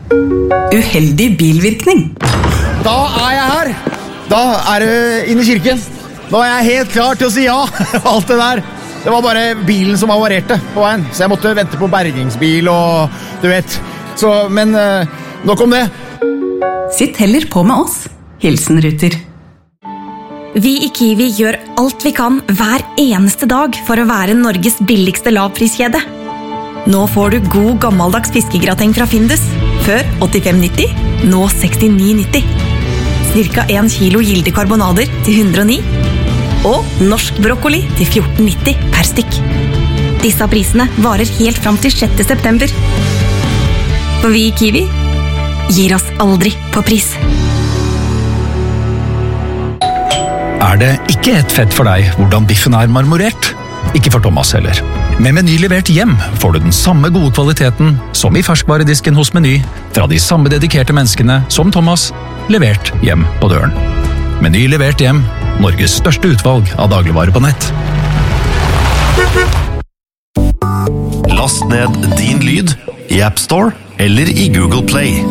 Uheldig bilvirkning. Da jeg her. Da det inne I kirken. Da jeg helt klar til å si ja. Alt det der. Det var bare bilen som avarerte på veien. Så jeg måtte vente på bergingsbil og du vet. Så, men nok om det. Sitt heller på med oss. Hilsen Ruter. Vi I Kiwi gjør alt vi kan hver eneste dag for å være Norges billigste lavpriskjede. Nå får du god gammeldags fiskegrateng fra Findus. Før 85,90, nå 69,90. Cirka 1 kilo gilde karbonader til 109. Og norsk brokkoli til 14,90 per stykk. Disse prisene varer helt fram til 6. september. For vi I Kiwi gir oss aldri på pris. Det ikke et fett for deg hvordan biffen marmorert? Ikke for Thomas heller. Med Meny levert hjem får du den samme gode kvaliteten som I ferskvaredisken hos Meny, fra de samme dedikerte menneskene som Thomas, levert hjem på døren. Meny levert hjem, Norges største utvalg av dagligvarer på nett. Last ned din lyd I App Store eller I Google Play.